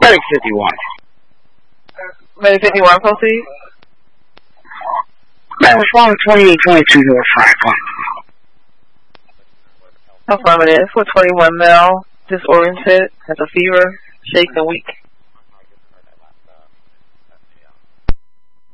Medic 51. Medic 51, proceed. Man, what's wrong with 2822 to Franklin? Affirmative. For 21 male, disoriented, has a fever, shaken and weak.